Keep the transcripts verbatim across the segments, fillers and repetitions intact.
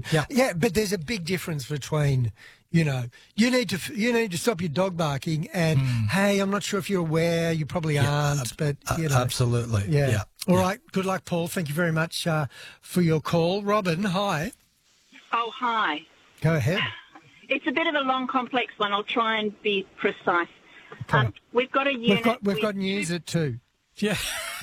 Yeah, yeah, but there's a big difference between, you know, you need to you need to stop your dog barking, and mm. hey, I'm not sure if you're aware, you probably yeah, aren't, but you know, absolutely, yeah. yeah. All yeah. right, good luck, Paul. Thank you very much uh, for your call, Robin. Hi. Oh, hi. Go ahead. It's a bit of a long, complex one. I'll try and be precise. Okay. Um, we've got a unit. We've got we've with got news two... at two. Yeah.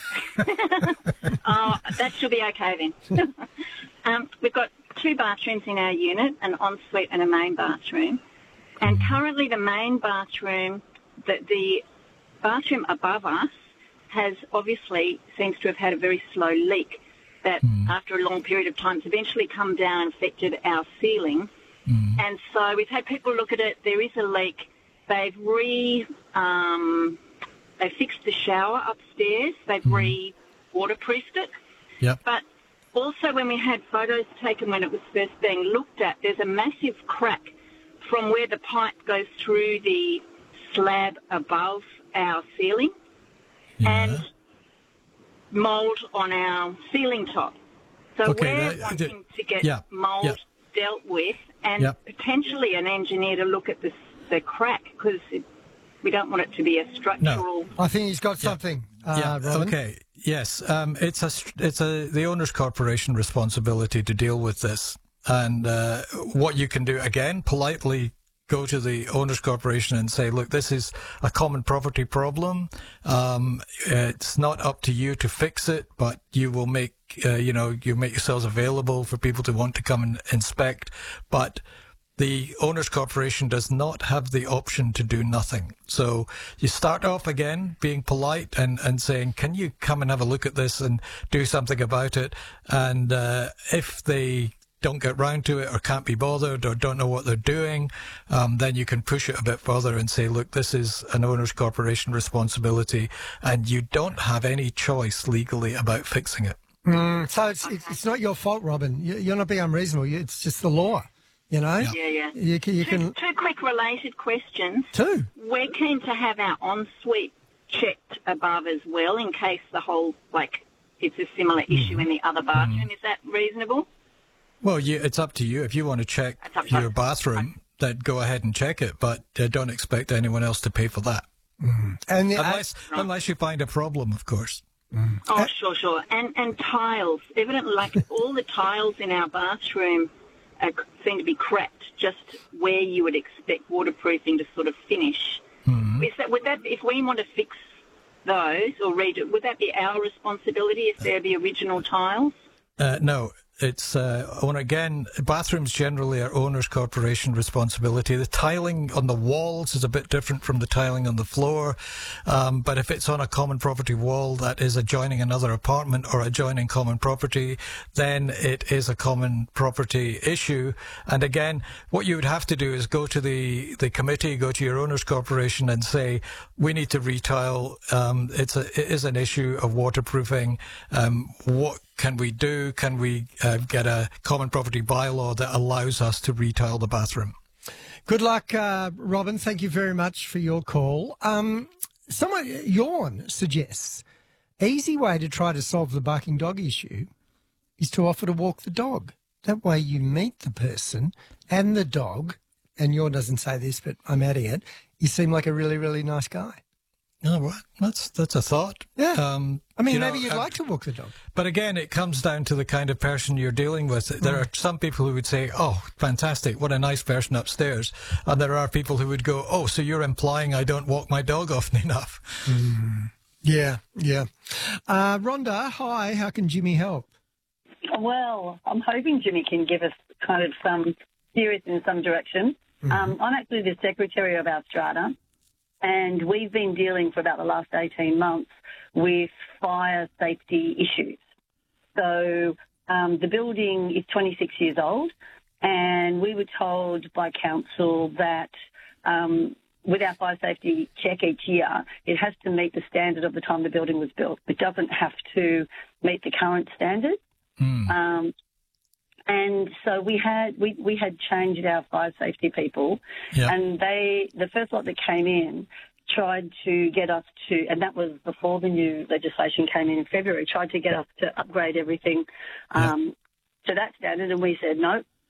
Oh, that should be okay then. um, we've got two bathrooms in our unit, an ensuite and a main bathroom. And currently the main bathroom, the, the bathroom above us has obviously seems to have had a very slow leak that mm. after a long period of time has eventually come down and affected our ceiling. Mm. And so we've had people look at it. There is a leak. They've re... Um, They fixed the shower upstairs. They've mm. re-waterproofed it. Yep. But also when we had photos taken when it was first being looked at, there's a massive crack from where the pipe goes through the slab above our ceiling yeah. and mould on our ceiling top. So okay, we're that, wanting to get yeah. mould yeah. dealt with and yeah. potentially an engineer to look at the, the crack because it we don't want it to be a structural. No. I think he's got something. Yeah. Uh, yeah. Robin. Okay. Yes. Um, it's a it's a the owners' corporation responsibility to deal with this, and uh, what you can do again politely go to the owners' corporation and say, look, this is a common property problem. Um, it's not up to you to fix it, but you will make uh, you know you make yourselves available for people to want to come and inspect, but the owners' corporation does not have the option to do nothing. So you start off again being polite and, and saying, can you come and have a look at this and do something about it? And uh, if they don't get round to it or can't be bothered or don't know what they're doing, um, then you can push it a bit further and say, look, this is an owners' corporation responsibility and you don't have any choice legally about fixing it. Mm, so it's, it's it's not your fault, Robin. You're not being unreasonable. It's just the law. You know? Yeah, yeah. You can, you two, can... two quick related questions. Two? We're keen to have our ensuite checked above as well in case the whole, like, it's a similar issue mm. in the other bathroom. Mm. Is that reasonable? Well, you, it's up to you. If you want to check your bathroom, then go ahead and check it, but uh, don't expect anyone else to pay for that. Mm. And the, unless, uh, unless you find a problem, of course. Mm. Oh, sure, sure. And, and tiles. Evidently, like, all the tiles in our bathroom Uh, seem to be cracked just where you would expect waterproofing to sort of finish. Mm-hmm. Is that would that if we want to fix those or redo, would that be our responsibility if they're the original tiles? Uh, no. It's, uh, on again, bathrooms generally are owners' corporation responsibility. The tiling on the walls is a bit different from the tiling on the floor. Um, but if it's on a common property wall that is adjoining another apartment or adjoining common property, then it is a common property issue. And again, what you would have to do is go to the, the committee, go to your owners' corporation and say, we need to retile. Um, it's a, it is an issue of waterproofing. Um, what can we do? Can we uh, get a common property bylaw that allows us to retile the bathroom? Good luck, uh, Robin. Thank you very much for your call. Um, someone, Yawn suggests, easy way to try to solve the barking dog issue is to offer to walk the dog. That way you meet the person and the dog, and Yawn doesn't say this, but I'm adding it, you seem like a really, really nice guy. Oh, right. That's that's a thought. Yeah. Um, I mean, you maybe know, you'd uh, like to walk the dog. But again, it comes down to the kind of person you're dealing with. There mm. are some people who would say, oh, fantastic, what a nice person upstairs. And there are people who would go, oh, so you're implying I don't walk my dog often enough. Mm. Yeah, yeah. Uh, Rhonda, hi, how can Jimmy help? Well, I'm hoping Jimmy can give us kind of some steer in some direction. Mm-hmm. Um, I'm actually the secretary of our strata. And we've been dealing for about the last eighteen months with fire safety issues. So um, the building is twenty-six years old, and we were told by council that um, with our fire safety check each year, it has to meet the standard of the time the building was built. It doesn't have to meet the current standard. Mm. Um, And so we had we, we had changed our fire safety people, yeah. and they the first lot that came in tried to get us to, and that was before the new legislation came in in February, tried to get us to upgrade everything um, yeah. to that standard, and we said no,